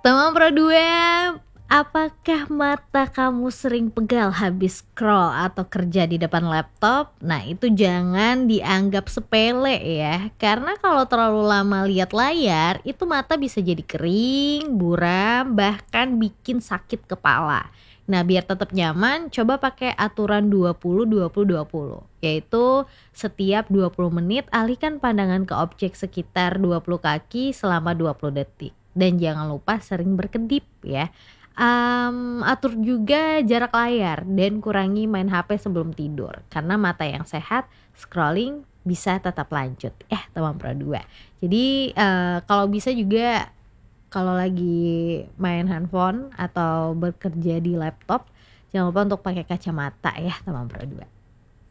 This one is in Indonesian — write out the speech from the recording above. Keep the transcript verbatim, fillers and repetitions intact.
Teman Pro dua, apakah mata kamu sering pegal habis scroll atau kerja di depan laptop? Nah, itu jangan dianggap sepele ya, karena kalau terlalu lama lihat layar, itu mata bisa jadi kering, buram, bahkan bikin sakit kepala. Nah, biar tetap nyaman, coba pakai aturan dua puluh dua puluh dua puluh, yaitu setiap dua puluh menit alihkan pandangan ke objek sekitar dua puluh kaki selama dua puluh detik. Dan jangan lupa sering berkedip ya. Mmm, atur juga jarak layar dan kurangi main H P sebelum tidur, karena mata yang sehat scrolling bisa tetap lanjut eh teman Pro dua. Jadi, eee, kalau bisa juga kalau lagi main handphone atau bekerja di laptop, jangan lupa untuk pakai kacamata ya teman Pro dua.